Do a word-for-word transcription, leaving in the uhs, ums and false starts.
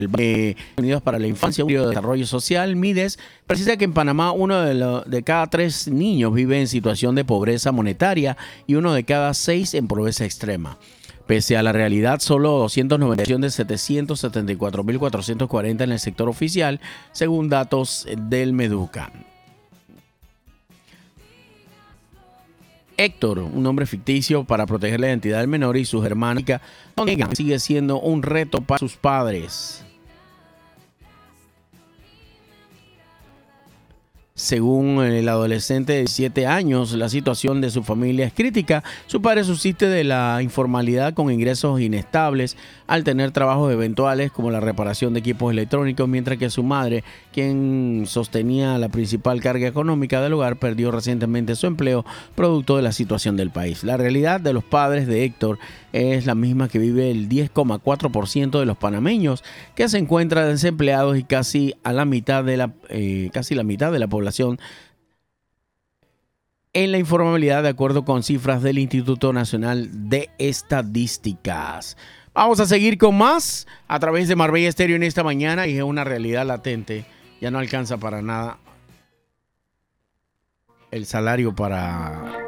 Eh, Unidos para la Infancia y el Desarrollo Social, Mides, precisa que en Panamá uno de, lo, de cada tres niños vive en situación de pobreza monetaria y uno de cada seis en pobreza extrema. Pese a la realidad, solo doscientos noventa de setecientos setenta y cuatro mil cuatrocientos cuarenta en el sector oficial, según datos del Meduca. Héctor, un nombre ficticio para proteger la identidad del menor y sus hermanas, sigue siendo un reto para sus padres. Según el adolescente de diecisiete años, la situación de su familia es crítica. Su padre subsiste de la informalidad con ingresos inestables al tener trabajos eventuales como la reparación de equipos electrónicos, mientras que su madre, quien sostenía la principal carga económica del hogar, perdió recientemente su empleo producto de la situación del país. La realidad de los padres de Héctor es la misma que vive el diez coma cuatro por ciento de los panameños, que se encuentran desempleados y casi a la mitad de la eh, casi la mitad de la población en la informalidad, de acuerdo con cifras del Instituto Nacional de Estadísticas. Vamos a seguir con más a través de Marbella Estéreo en esta mañana, y es una realidad latente. Ya no alcanza para nada el salario para